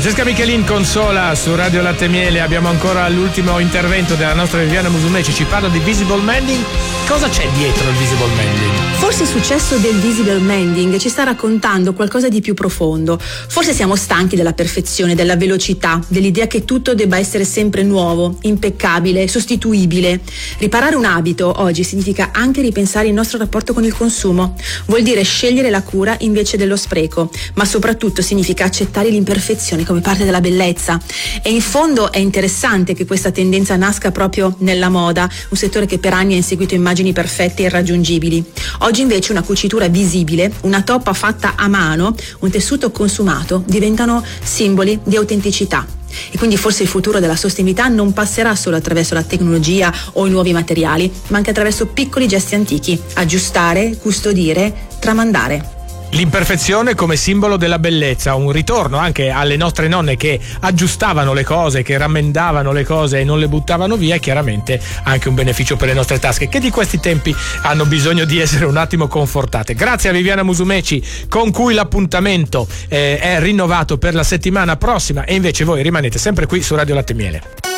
Francesca Michelin consola su Radio Latte Miele. Abbiamo ancora l'ultimo intervento della nostra Viviana Musumeci, ci parla di visible mending. Cosa c'è dietro il visible mending? Forse il successo del visible mending ci sta raccontando qualcosa di più profondo. Forse siamo stanchi della perfezione, della velocità, dell'idea che tutto debba essere sempre nuovo, impeccabile, sostituibile. Riparare un abito oggi significa anche ripensare il nostro rapporto con il consumo. Vuol dire scegliere la cura invece dello spreco, ma soprattutto significa accettare l'imperfezione come parte della bellezza. E in fondo è interessante che questa tendenza nasca proprio nella moda, un settore che per anni ha inseguito immagini perfette e irraggiungibili. Oggi invece una cucitura visibile, una toppa fatta a mano, un tessuto consumato diventano simboli di autenticità. E quindi forse il futuro della sostenibilità non passerà solo attraverso la tecnologia o i nuovi materiali, ma anche attraverso piccoli gesti antichi: aggiustare, custodire, tramandare. L'imperfezione come simbolo della bellezza, un ritorno anche alle nostre nonne che aggiustavano le cose, che rammendavano le cose e non le buttavano via, e chiaramente anche un beneficio per le nostre tasche, che di questi tempi hanno bisogno di essere un attimo confortate. Grazie a Viviana Musumeci, con cui l'appuntamento è rinnovato per la settimana prossima, e invece voi rimanete sempre qui su Radio Latte Miele.